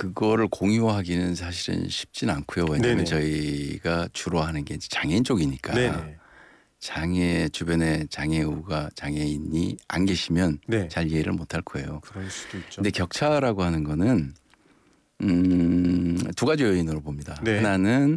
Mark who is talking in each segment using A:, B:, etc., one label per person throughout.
A: 그거를 공유하기는 사실은 쉽진 않고요. 왜냐하면 저희가 주로 하는 게 장애인 쪽이니까
B: 네네.
A: 장애 주변에 장애인이 안 계시면
B: 네.
A: 잘 이해를 못할 거예요.
B: 그럴 수도 있죠.
A: 근데 격차라고 하는 거는 두 가지 요인으로 봅니다.
B: 네.
A: 하나는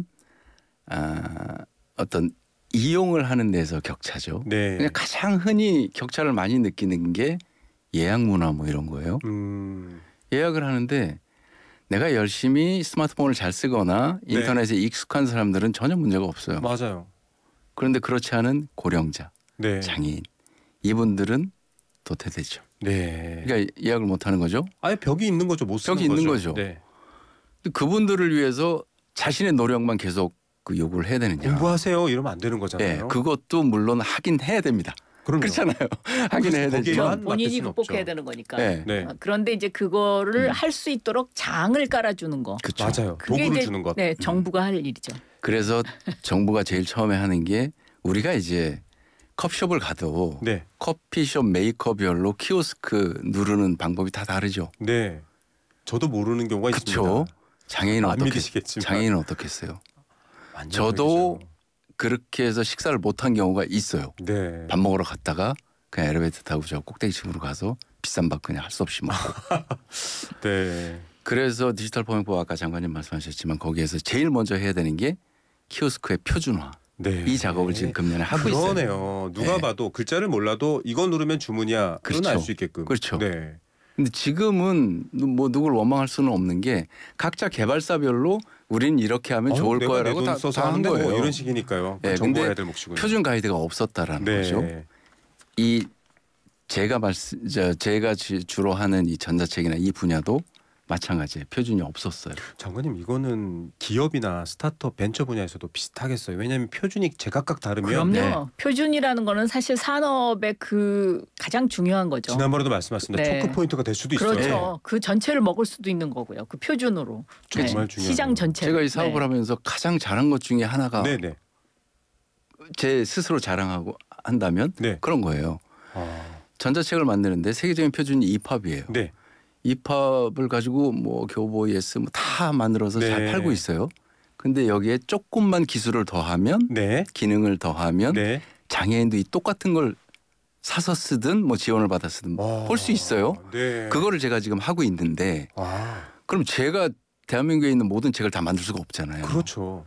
A: 어떤 이용을 하는 데서 격차죠.
B: 네.
A: 그냥 가장 흔히 격차를 많이 느끼는 게 예약 문화 뭐 이런 거예요. 예약을 하는데 내가 열심히 스마트폰을 잘 쓰거나 인터넷에 익숙한 사람들은 전혀 문제가 없어요.
B: 맞아요.
A: 그런데 그렇지 않은 고령자,
B: 네.
A: 장애인 이분들은 도태되죠.
B: 네.
A: 그러니까 예약을 못 하는 거죠.
B: 아예 벽이 있는 거죠. 못 쓰는
A: 벽이 있는 거죠.
B: 네.
A: 그분들을 위해서 자신의 노력만 계속 그 요구를 해야 되느냐.
B: 공부하세요 이러면 안 되는 거잖아요.
A: 네, 그것도 물론 하긴 해야 됩니다.
B: 그럼요.
A: 그렇잖아요. 하긴 해야 되지만
C: 본인이 극복해야 되는 거니까.
A: 네.
B: 네.
C: 그런데 이제 그거를 할 수 있도록 장을 깔아주는 거.
A: 그렇죠.
B: 맞아요.
C: 그게
B: 도구를
C: 이제
B: 주는 것.
C: 네, 정부가 할 일이죠.
A: 그래서 정부가 제일 처음에 하는 게 우리가 이제 커피숍을 가도
B: 네.
A: 커피숍 메이커별로 키오스크 누르는 방법이 다 다르죠.
B: 네. 저도 모르는 경우가
A: 그렇죠.
B: 있습니다.
A: 장애인은
B: 안 믿으시겠지만.
A: 장애인은 어떻겠어요?
B: 완전
A: 저도
B: 다르죠.
A: 그렇게 해서 식사를 못한 경우가 있어요.
B: 네.
A: 밥 먹으러 갔다가 그냥 엘리베이터 타고 저 꼭대기층으로 가서 비싼 밥 그냥 할 수 없이 먹고.
B: 네.
A: 그래서 디지털 포용법 아까 장관님 말씀하셨지만 거기에서 제일 먼저 해야 되는 게 키오스크의 표준화.
B: 네.
A: 이 작업을 지금 금년에 하고 있어요.
B: 그러네요. 누가
A: 네.
B: 봐도 글자를 몰라도 이거 누르면 주문이야. 그건
A: 그렇죠.
B: 알 수 있게끔.
A: 그렇죠.
B: 네.
A: 근데 지금은 뭐 누굴 원망할 수는 없는 게 각자 개발사별로 우리는 이렇게 하면 좋을
B: 내가
A: 거야라고
B: 내 돈
A: 다
B: 써서
A: 한
B: 하는데
A: 거예요.
B: 뭐 이런 식이니까요.
A: 네,
B: 정부가
A: 근데
B: 해야 될 몫이군요.
A: 표준 가이드가 없었다라는
B: 네.
A: 거죠. 제가 주로 하는 이 전자책이나 이 분야도 마찬가지예요. 표준이 없었어요.
B: 장관님 이거는 기업이나 스타트업 벤처 분야에서도 비슷하겠어요. 왜냐하면 표준이 제각각 다르면
C: 그럼요. 표준이라는 거는 사실 산업의 그 가장 중요한 거죠.
B: 지난번에도 말씀하셨습니다.
C: 네.
B: 초크 포인트가 될 수도 있어요.
C: 그렇죠. 그 전체를 먹을 수도 있는 거고요. 그 표준으로.
B: 정말 중요해요.
C: 시장 전체.
A: 제가 이 사업을 하면서 가장 잘한 것 중에 하나가
B: 네네.
A: 제 스스로 자랑하고 한다면
B: 네.
A: 그런 거예요.
B: 아,
A: 전자책을 만드는데 세계적인 표준이 이팝이에요.
B: 네.
A: 이팝을 가지고 뭐 교보이에스 뭐 다 만들어서
B: 네.
A: 잘 팔고 있어요. 근데 여기에 조금만 기술을 더하면
B: 네.
A: 기능을 더하면
B: 네.
A: 장애인도 이 똑같은 걸 사서 쓰든 뭐 지원을 받아 쓰든 볼 수 있어요.
B: 네.
A: 그거를 제가 지금 하고 있는데
B: 아,
A: 그럼 제가 대한민국에 있는 모든 책을 다 만들 수가 없잖아요.
B: 그렇죠.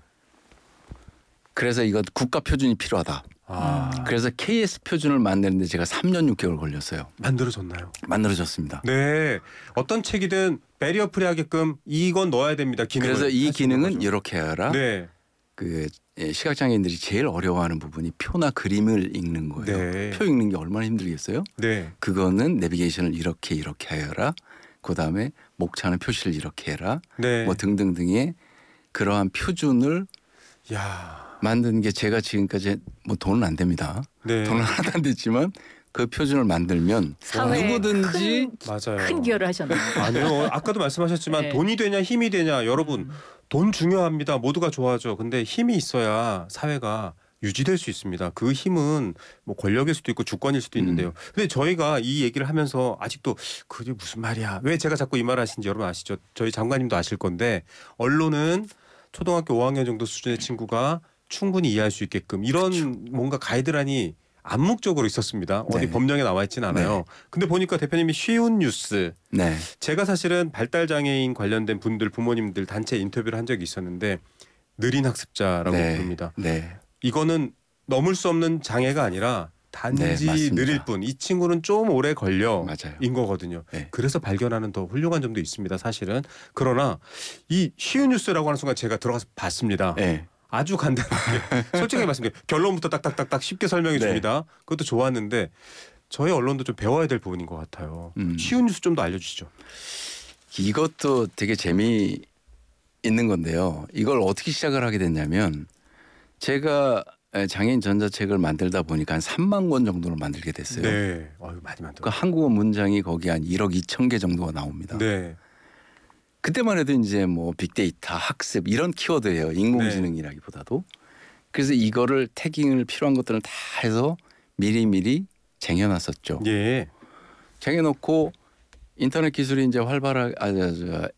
A: 그래서 이거 국가 표준이 필요하다.
B: 아,
A: 그래서 KS 표준을 만드는데 제가 3년 6개월 걸렸어요.
B: 만들어졌나요?
A: 만들어졌습니다.
B: 네. 어떤 책이든 배리어 프리하게끔 이건 넣어야 됩니다. 기능을.
A: 그래서 이
B: 할 수 있는
A: 기능은
B: 거죠.
A: 이렇게 해라.
B: 네.
A: 그 시각장애인들이 제일 어려워하는 부분이 표나 그림을 읽는 거예요.
B: 네.
A: 표 읽는 게 얼마나 힘들겠어요?
B: 네.
A: 그거는 내비게이션을 이렇게 해라. 그다음에 목차는 표시를 이렇게 해라.
B: 네.
A: 뭐 등등등의 그러한 표준을
B: 야.
A: 만드는 게 제가 지금까지 뭐 돈은 안 됩니다.
B: 네.
A: 돈은 하나도 안 됐지만 그 표준을 만들면
C: 사회에
A: 누구든지
B: 맞아요.
C: 큰 기여를 하셨나요?
B: 아니요. 아까도 말씀하셨지만
C: 네.
B: 돈이 되냐 힘이 되냐 여러분 돈 중요합니다. 모두가 좋아하죠. 근데 힘이 있어야 사회가 유지될 수 있습니다. 그 힘은 뭐 권력일 수도 있고 주권일 수도 있는데요. 근데 저희가 이 얘기를 하면서 아직도 그게 무슨 말이야. 왜 제가 자꾸 이 말 하시는지 여러분 아시죠? 저희 장관님도 아실 건데 언론은 초등학교 5학년 정도 수준의 친구가 충분히 이해할 수 있게끔 이런 뭔가 가이드라인이 암묵적으로 있었습니다. 어디
A: 네.
B: 법령에 나와 있진 않아요.
A: 네.
B: 근데 보니까 대표님이 쉬운 뉴스
A: 네.
B: 제가 사실은 발달장애인 관련된 분들 부모님들 단체 인터뷰를 한 적이 있었는데 느린 학습자라고
A: 네.
B: 부릅니다.
A: 네.
B: 이거는 넘을 수 없는 장애가 아니라 단지
A: 네, 맞습니다.
B: 느릴 뿐. 이 친구는 좀 오래 걸려
A: 맞아요.
B: 인 거거든요.
A: 네.
B: 그래서 발견하는 더 훌륭한 점도 있습니다. 사실은. 그러나 이 쉬운 뉴스라고 하는 순간 제가 들어가서 봤습니다.
A: 네.
B: 아주 간단하게 솔직하게 말씀드려요. 결론부터 딱딱딱딱 쉽게 설명해
A: 네.
B: 줍니다. 그것도 좋았는데 저희 언론도 좀 배워야 될 부분인 것 같아요. 쉬운 뉴스 좀 더 알려주시죠.
A: 이것도 되게 재미있는 건데요. 이걸 어떻게 시작을 하게 됐냐면 제가 장애인 전자책을 만들다 보니까 한 3만 권 정도를 만들게 됐어요.
B: 네. 많이 만들어.
A: 그 한국어 문장이 거기 한 1억 2천 개 정도가 나옵니다.
B: 네.
A: 그때만 해도 이제 뭐 빅데이터, 학습 이런 키워드예요. 인공지능이라기보다도. 그래서 이거를 태깅을 필요한 것들을 다 해서 미리미리 쟁여놨었죠.
B: 예.
A: 쟁여놓고 인터넷 기술이 이제 활발하게